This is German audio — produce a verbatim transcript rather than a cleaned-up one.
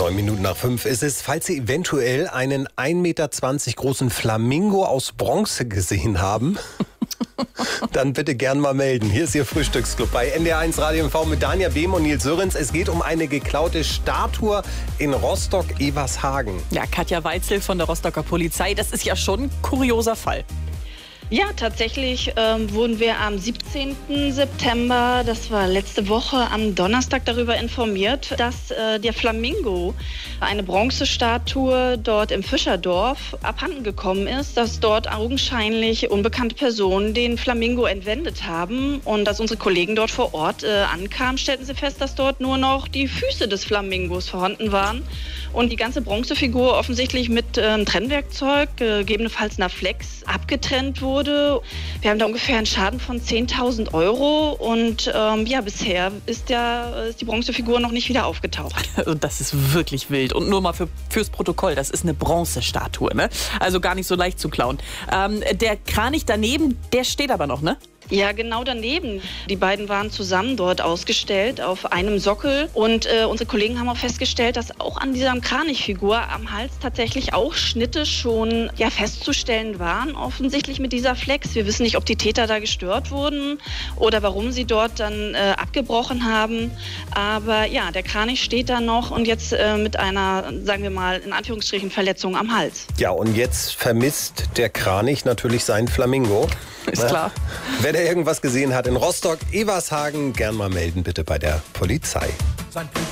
Neun Minuten nach fünf ist es. Falls Sie eventuell einen ein Meter zwanzig großen Flamingo aus Bronze gesehen haben, dann bitte gern mal melden. Hier ist Ihr Frühstücksclub bei N D R eins Radio M V mit Dania Behm und Nils Sörens. Es geht um eine geklaute Statue in Rostock-Evershagen. Ja, Katja Weitzel von der Rostocker Polizei. Das ist ja schon ein kurioser Fall. Ja, tatsächlich ähm, wurden wir am siebzehnten September, das war letzte Woche, am Donnerstag darüber informiert, dass äh, der Flamingo, eine Bronzestatue dort im Fischerdorf, abhanden gekommen ist, dass dort augenscheinlich unbekannte Personen den Flamingo entwendet haben. Und als unsere Kollegen dort vor Ort äh, ankamen, stellten sie fest, dass dort nur noch die Füße des Flamingos vorhanden waren und die ganze Bronzefigur offensichtlich mit äh, Trennwerkzeug, äh, gegebenenfalls einer Flex, abgetrennt wurde. Wir haben da ungefähr einen Schaden von zehntausend Euro und ähm, ja, bisher ist, der, ist die Bronzefigur noch nicht wieder aufgetaucht. Und das ist wirklich wild. Und nur mal für, fürs Protokoll, das ist eine Bronzestatue, ne? Also gar nicht so leicht zu klauen. Ähm, der Kranich daneben, der steht aber noch, ne? Ja, genau daneben. Die beiden waren zusammen dort ausgestellt auf einem Sockel und äh, unsere Kollegen haben auch festgestellt, dass auch an dieser Kranichfigur am Hals tatsächlich auch Schnitte schon ja, festzustellen waren, offensichtlich mit dieser Flex. Wir wissen nicht, ob die Täter da gestört wurden oder warum sie dort dann äh, abgebrochen haben. Aber ja, der Kranich steht da noch und jetzt äh, mit einer, sagen wir mal, in Anführungsstrichen Verletzung am Hals. Ja, und jetzt vermisst der Kranich natürlich seinen Flamingo. Ist klar. Wer da irgendwas gesehen hat in Rostock, Evershagen, gern mal melden bitte bei der Polizei.